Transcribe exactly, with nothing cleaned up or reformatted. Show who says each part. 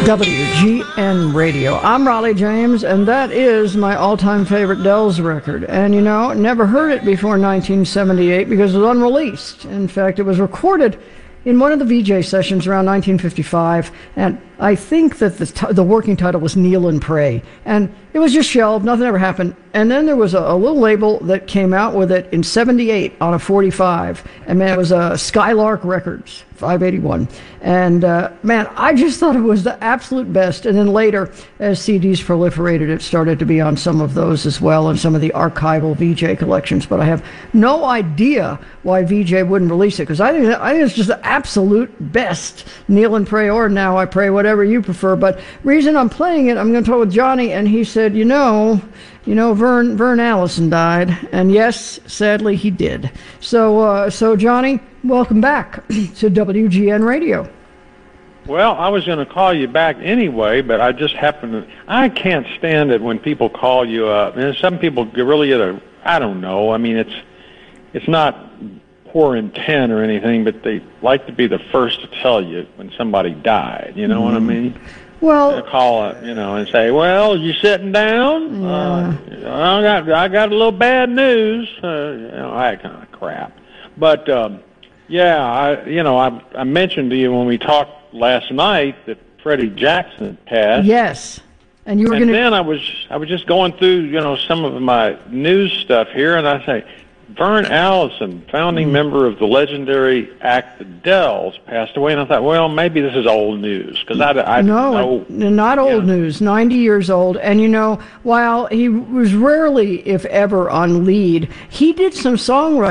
Speaker 1: W G N Radio. I'm Raleigh James, and that is my all-time favorite Dells record. And, you know, never heard it before nineteen seventy-eight because it was unreleased. In fact, it was recorded in one of the V J sessions around nineteen fifty-five, and I think that the t- the working title was Kneel and Pray. And it was just shelved, nothing ever happened. And then there was a, a little label that came out with it in seventy-eight on a forty-five, and man, it was uh, Skylark Records, five eighty-one. And uh, man, I just thought it was the absolute best. And then later, as C Ds proliferated, it started to be on some of those as well, and some of the archival V J collections. But I have no idea why V J wouldn't release it, because I think, I think it's just the absolute best. Kneel and Pray, or Now I Pray, whatever you prefer. But reason I'm playing it, I'm going to talk with Johnny, and he said, you know, you know, Vern Vern Allison died, and yes, sadly he did. So, uh, so Johnny, welcome back to W G N Radio.
Speaker 2: Well, I was going to call you back anyway, but I just happened to. I can't stand it when people call you up, and some people really get a. I don't know. I mean, it's it's not poor intent or anything, but they like to be the first to tell you when somebody died. You know mm-hmm. what I mean?
Speaker 1: Well,
Speaker 2: they'll call up, you know, and say, "Well, you sitting down?
Speaker 1: Yeah.
Speaker 2: Uh, I got, I got a little bad news." Uh, you know, that kind of crap. But um, yeah, I, you know, I, I mentioned to you when we talked last night that Freddie Jackson passed.
Speaker 1: Yes, and you were
Speaker 2: and
Speaker 1: going to.
Speaker 2: then I was, I was just going through, you know, some of my news stuff here, and I say, Vern Allison, founding mm. member of the legendary act The Dells, passed away, and I thought, well, maybe this is old news, because I, I
Speaker 1: no,
Speaker 2: didn't know.
Speaker 1: not old
Speaker 2: yeah.
Speaker 1: news, ninety years old, and you know, while he was rarely, if ever, on lead, he did some songwriting.